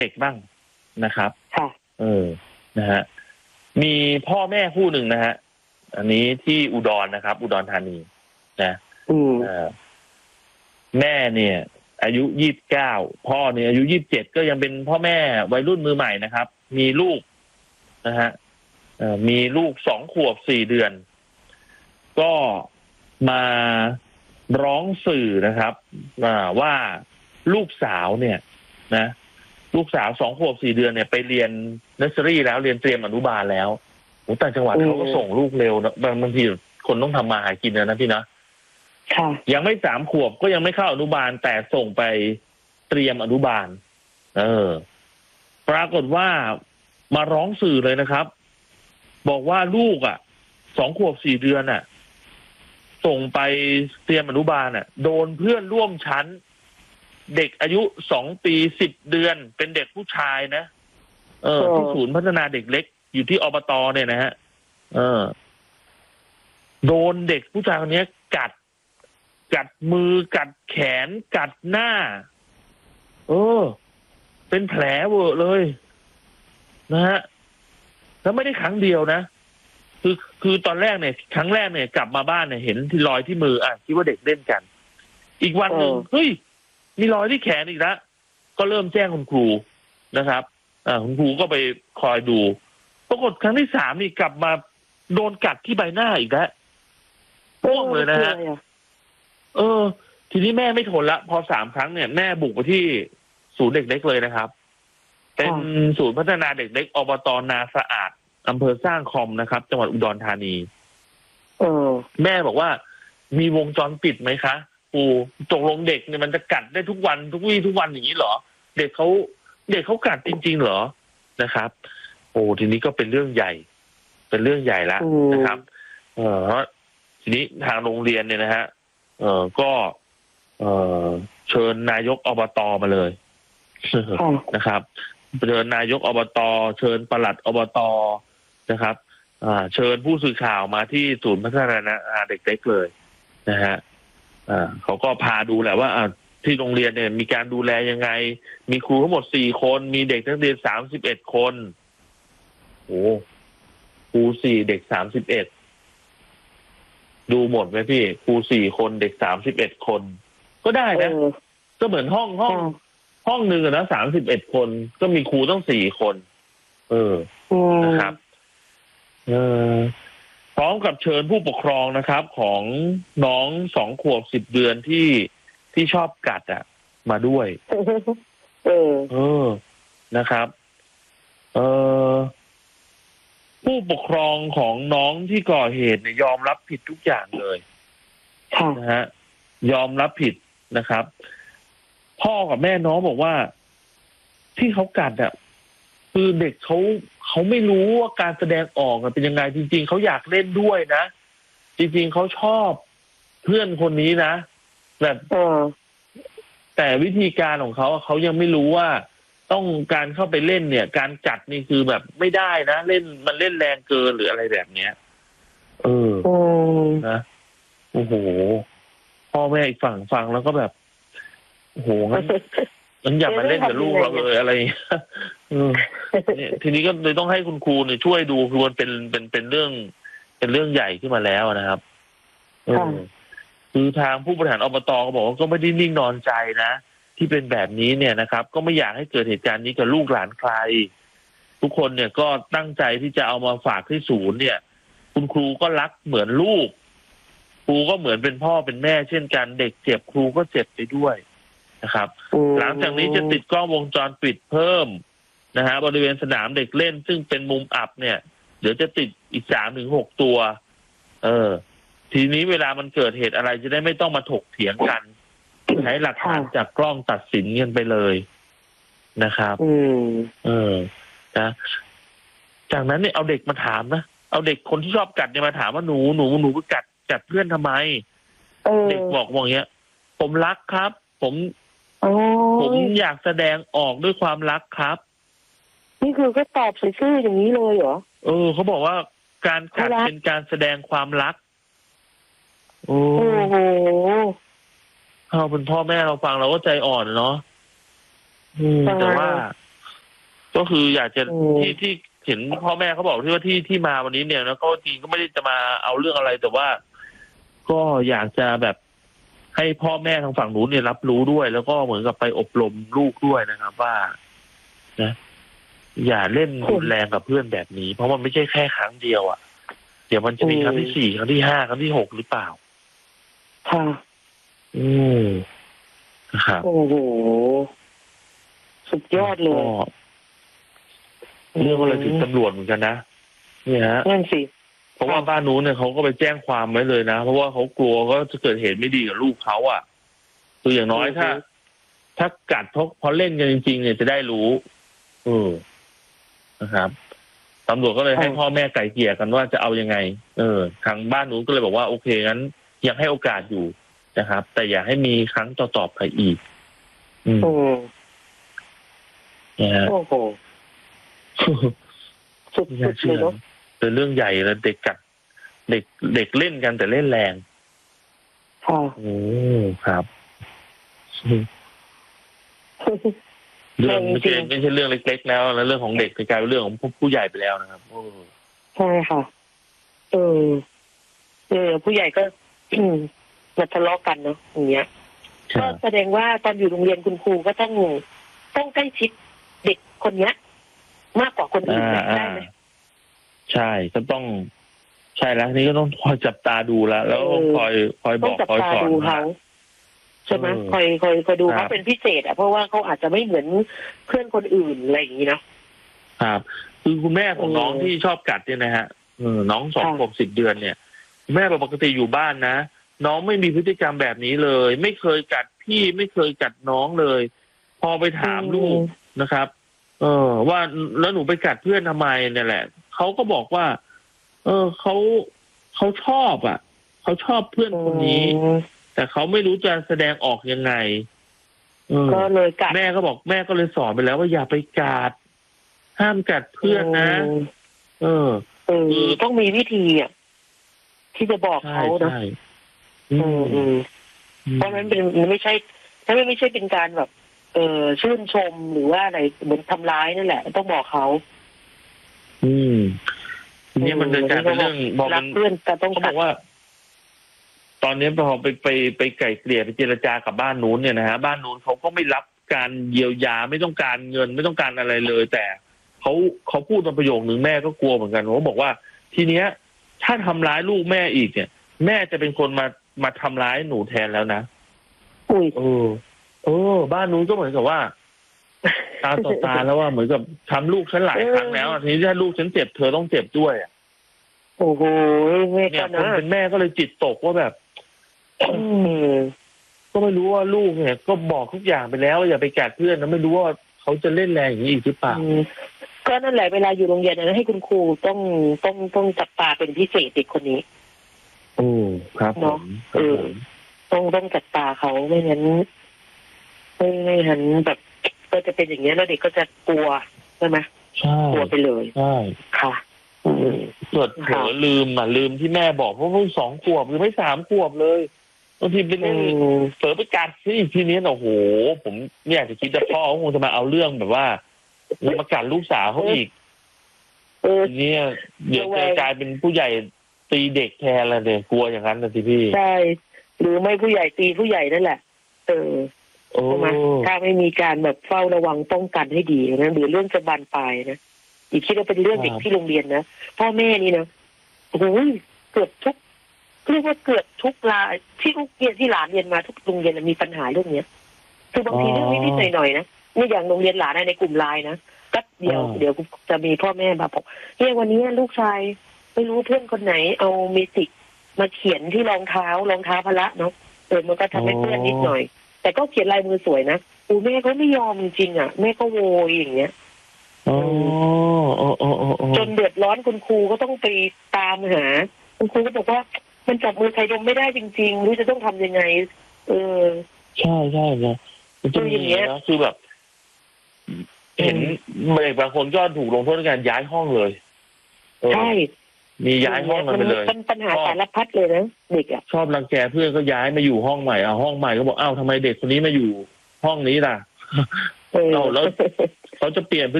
เด็กบ้างนะครับค่ะนะฮะมีพ่อแม่คู่หนึ่งนะฮะอันนี้ที่อุดรนะครับ อุดรธานีนะแม่เนี่ย อายุ29พ่อเนี่ยอายุ27ก็ยังเป็นพ่อแม่วัยรุ่นมือใหม่นะครับ มีลูกนะฮะมีลูก2 ขวบ 4 เดือน ก็มาร้องสื่อนะครับว่าลูกสาวเนี่ยนะลูกสาว2 ขวบ 4 เดือนเนี่ยไปเรียนเนอร์เซอรี่แล้วเรียนเตรียมอนุบาลแล้วต่างจังหวัดเขาก็ส่งลูกเร็วนะบางทีคนต้องทำมาหากินนะพี่นะยังไม่3 ขวบก็ยังไม่เข้าอนุบาลแต่ส่งไปเตรียมอนุบาลปรากฏว่ามาร้องสื่อเลยนะครับบอกว่าลูก2 ขวบ 4 เดือนส่งไปเตรียมอนุบาลโดนเพื่อนร่วมชั้นเด็กอายุ2 ปี10 เดือนเป็นเด็กผู้ชายนะที่ศูนย์พัฒนาเด็กเล็กอยู่ที่อบตเนี่ยนะฮะโดนเด็กผู้ชายคนนี้กัดมือกัดแขนกัดหน้าเป็นแผลเวอะเลยนะฮะแล้วไม่ได้ครั้งเดียวนะคือตอนแรกเนี่ยครั้งแรกเนี่ยกลับมาบ้านเนี่ยเห็นที่รอยที่มือคิดว่าเด็กเล่นกันอีกวันหนึ่งเฮ้ยมีรอยที่แขนอีกแล้วก็เริ่มแจ้งคุณครูนะครับคุณครูก็ไปคอยดูปรากฏครั้งที่3นี่กลับมาโดนกัดที่ใบหน้าอีกแล้วป้วงเลยนะฮะทีนี้แม่ไม่ทนละพอ3 ครั้งเนี่ยแม่บุกไปที่ศูนย์เด็กเล็กเลยนะครับเป็นศูนย์พัฒนาเด็กเล็กอบต.นาสะอาดอำเภอสร้างคอมนะครับจังหวัดอุดรธานีแม่บอกว่ามีวงจรปิดไหมคะปูตกลงเด็กเนี่ยมันจะกัดได้ทุกวันทุกวี่ทุกวันอย่างนี้เหรอเด็กเขากัดจริงๆเหรอนะครับทีนี้ก็เป็นเรื่องใหญ่แล้วนะครับทีนี้ทางโรงเรียนเนี่ยนะฮะก็เชิญนายกอบต.มาเลยนะครับเชิญนายกอบต.เชิญปลัดอบต.นะครับเชิญผู้สื่อข่าวมาที่ศูนย์พัฒนาเด็กเล็กเลยนะฮะเขาก็พาดูแหละว่าที่โรงเรียนเนี่ยมีการดูแลยังไงมีครูทั้งหมด4 คนมีเด็กนักเรียน31 คนครู4เด็ก31ดูหมดไหมพี่ครู4 คนเด็ก31 คนก็ได้นะก็เหมือนห้องหนึ่งนะ31 คนก็มีครูต้อง4 คนนะครับพร้อมกับเชิญผู้ปกครองนะครับของน้อง2 ขวบ 10 เดือนที่ชอบกัดมาด้วยนะครับผู้ปกครองของน้องที่ก่อเหตุเนี่ยยอมรับผิดทุกอย่างเลยนะฮะยอมรับผิดนะครับพ่อกับแม่น้องบอกว่าที่เขากัดคือเด็กเขาไม่รู้ว่าการแสดงออกเป็นยังไงจริงๆเขาอยากเล่นด้วยนะจริงๆเขาชอบเพื่อนคนนี้นะแบบแต่วิธีการของเขายังไม่รู้ว่าต้องการเข้าไปเล่นเนี่ยการกัดนี่คือแบบไม่ได้นะเล่นมันเล่นแรงเกินหรืออะไรแบบเนี้ยนะโอ้โหพ่อแม่อีกฝั่งฟังแล้วก็แบบโอ้โหงั้นอย่ามาเล่นกับลูกเราเลยอะไรเนี่ยทีนี้ก็เลยต้องให้คุณครูเนี่ยช่วยดูคือมันเป็นเรื่องใหญ่ขึ้นมาแล้วนะครับคือทางผู้บริหารอบต.ก็บอกว่าก็ไม่ได้นิ่งนอนใจนะที่เป็นแบบนี้เนี่ยนะครับก็ไม่อยากให้เกิดเหตุการณ์นี้กับลูกหลานใครทุกคนเนี่ยก็ตั้งใจที่จะเอามาฝากที่ศูนย์เนี่ยคุณครูก็รักเหมือนลูกครูก็เหมือนเป็นพ่อเป็นแม่เช่นกันเด็กเจ็บครูก็เจ็บไปด้วยนะครับหลังจากนี้จะติดกล้องวงจรปิดเพิ่มนะฮะบริเวณสนามเด็กเล่นซึ่งเป็นมุมอับเนี่ยเดี๋ยวจะติดอีก3-6 ตัวทีนี้เวลามันเกิดเหตุอะไรจะได้ไม่ต้องมาถกเถียงกันใช้หลักฐานจากกล้องตัดสินกันไปเลยนะครับนะจากนั้นเนี่ยเอาเด็กมาถามนะเอาเด็กคนที่ชอบกัดเนี่ยมาถามว่าหนูไปกัดเพื่อนทำไมเด็กบอกอย่างเงี้ยผมรักครับผมอยากแสดงออกด้วยความรักครับนี่คือก็ตอบซื่อๆอย่างนี้เลยเหรอเขาบอกว่าการกัดเป็นการแสดงความรักโอ้โหเราเป็นพ่อแม่เราฟังเราก็ใจอ่อนเนาะแต่ว่าก็คืออยากจะอืมที่เห็นพ่อแม่เขาบอกที่ว่าที่มาวันนี้เนี่ยแล้วก็จริงก็ไม่ได้จะมาเอาเรื่องอะไรแต่ว่า ก็อยากจะแบบให้พ่อแม่ทางฝั่งนู้นเนี่ยรับรู้ด้วย แล้วก็เหมือนกับไปอบรมลูกด้วยนะครับว่านะอย่าเล่นรุนแรงกับเพื่อนแบบนี้ เพราะมันไม่ใช่แค่ครั้งเดียวอ่ะเดี๋ยวมันจะมีครั้งที่สี่ครั้งที่ห้าครั้งที่หกหรือเปล่าค่ะอืมนะครับโอ้โห สุดยอดเลยก็เรื่องอะไรถึงตำรวจเหมือนกันนะเนี่ยฮะนั่นสิเพราะว่าบ้านนู้นเนี่ยเขาก็ไปแจ้งความไว้เลยนะเพราะว่าเขากลัวก็จะเกิดเหตุไม่ดีกับลูกเขาอ่ะคืออย่างน้อยถ้ากัดเพราะเล่นกันจริงๆเนี่ยจะได้รู้นะครับตำรวจก็เลยให้พ่อแม่ไกล่เกลี่ยกันว่าจะเอายังไงทางบ้านนู้นก็เลยบอกว่าโอเคงั้นยังให้โอกาสอยู่นะครับ แต่อย่าให้มีครั้งต่อๆไปอีกนะฮะโอ้โห สุดๆเลยเนาะเป็นเรื่องใหญ่แล้วเด็กกัดเด็กเล่นกันแต่เล่นแรงค่ะโอ้ครับเรื่องไม่ใช่เรื่องเล็กๆแล้วแล้วเรื่องของเด็กกลายเป็นเรื่องของผู้ใหญ่ไปแล้วนะครับใช่ค่ะผู้ใหญ่ก็มาทะเลาะกันเนาะอย่างเงี้ยก็แสดงว่าตอนอยู่โรงเรียนคุณครูก็ต้องใกล้ชิดเด็กคนเนี้ยมากกว่าคนอื่นได้ไหมใช่ก็ต้องใช่แล้วนี่ก็ต้องคอยจับตาดูแล้วคอยบอกคอยสอนเขาใช่ไหมคอยดูเขาเป็นพิเศษอ่ะเพราะว่าเขาอาจจะไม่เหมือนเพื่อนคนอื่นอะไรอย่างนี้นะครับคือคุณแม่ของน้องที่ชอบกัดเนี่ยนะฮะน้อง2 ขวบ 10 เดือนเนี่ยแม่ปกติอยู่บ้านนะน้องไม่มีพฤติกรรมแบบนี้เลยไม่เคยกัดพี่ไม่เคยกัดน้องเลยพอไปถามลูกนะครับว่าแล้วหนูไปกัดเพื่อนทำไมเนี่ยแหละเขาก็บอกว่าเขาชอบอ่ะเขาชอบเพื่อนคนนี้แต่เขาไม่รู้จะแสดงออกยังไงก็เลยกัดแม่ก็บอกแม่ก็เลยสอนไปแล้วว่าอย่าไปกัดห้ามกัดเพื่อนนะต้องมีวิธีอ่ะที่จะบอกเขานะเพราะมันไม่ใช่ถ้าไม่ใช่เป็นการแบบชื่นชมหรือว่าอะไรเหมือนทำร้ายนั่นแหละต้องบอกเขาทีนี้มันจะกลายเป็นเรื่องรักเพื่อนแต่ต้องบอกว่า ตอนนี้พอไปไกล่เกลี่ยไปเจรจากับบ้านนู้นเนี่ยนะฮะบ้านนู้นเขาก็ไม่รับการเยียวยาไม่ต้องการเงินไม่ต้องการอะไรเลย แต่เขาพูดมาประโยคนึงแม่ก็กลัวเหมือนกันเขาบอกว่าทีเนี้ยถ้าทำร้ายลูกแม่อีกเนี่ยแม่จะเป็นคนมาทำร้ายหนูแทนแล้วนะบ้านนู้นก็เหมือนกับว่าตาต่อตาแล้วว่าเหมือนกับทำลูกฉันหลายครั้งแล้วทีนี้ถ้าลูกฉันเจ็บเธอต้องเจ็บด้วยโอ้โหเนี่ยคนเป็นแม่ก็เลยจิตตกว่าแบบก็ไม่รู้ว่าลูกเนี่ยก็บอกทุกอย่างไปแล้วอย่าไปกัดเพื่อนนะไม่รู้ว่าเขาจะเล่นแรงอย่างนี้อีกหรือเปล่าก็นั่นแหละเวลาอยู่โรงเรียนนะให้คุณครูต้องจับตาเป็นพิเศษเด็กคนนี้ครับเนาะต้องจับตาเขาไม่งั้นแบบก็จะเป็นอย่างเงี้ยแล้วเด็กก็จะกลัวใช่ไหมใช่กลัวไปเลยใช่ค่ะเกิดเผลอลืมที่แม่บอกเพราะเพิ่ง2 ขวบหรือไม่3 ขวบเลยบางทีเป็นเผลอไปกัดซิทีนี้โอ้โหผมไม่อยากจะคิดแต่พ่อเขาคงจะมาเอาเรื่องแบบว่ามากัดลูกสาวเขาอีกทีนี้เดี๋ยวจะกลายเป็นผู้ใหญ่ตีเด็กแทนอะไรเนี่ยกลัวอย่างนั้นนะสิพี่ใช่หรือไม่ผู้ใหญ่ตีผู้ใหญ่นั่นแหละใช่ไหมถ้าไม่มีการแบบเฝ้าระวังป้องกันให้ดีนะหรือเรื่องจะบานปลายนะอีกคิดว่าเป็นเรื่องเด็กที่โรงเรียนนะพ่อแม่นี่นะโอ้โหเกือบทุกเรียกว่าเกือบทุกรายที่ลูกเรียนที่หลานเรียนมาทุกโรงเรียนมีปัญหาเรื่องเนี้ยคือบางทีเรื่องนิดๆหน่อยๆนะนี่อย่างโรงเรียนหลานในกลุ่มไลน์นะก็เดี๋ยวจะมีพ่อแม่มาบอกวันนี้ลูกชายไม่รู้เพื่อนคนไหนเอาเมจิกมาเขียนที่รองเท้าพละเนาะมันก็ทำให้เพื่อนนิดหน่อยแต่ก็เขียนลายมือสวยนะแม่ก็ไม่ยอมจริงอ่ะแม่ก็โวยอย่างเงี้ยจนเดือดร้อนคุณครูก็ต้องไปตามหาคุณครูก็บอกว่ามันจับมือใครดมไม่ได้จริงๆหรือจะต้องทำยังไงใช่นะมันจะมีนะคือแบบเห็นเด็กบางคนก็ถูกลงโทษในการย้ายห้องเลยใช่มีย้ายห้องกันไปเลยปัญหาสารพัดเลยนะเด็กอ่ะชอบรังแกเพื่อนก็ย้ายมาอยู่ห้องใหม่เอาห้องใหม่ก็บอกอ้าวทำไมเด็กคนนี้มาอยู่ห้องนี้ล่ะแล้วเขาจะเปลี่ยน